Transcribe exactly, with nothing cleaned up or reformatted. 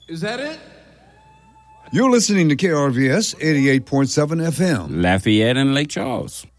Is that it? You're listening to K R V S eighty-eight point seven F M. Lafayette and Lake Charles.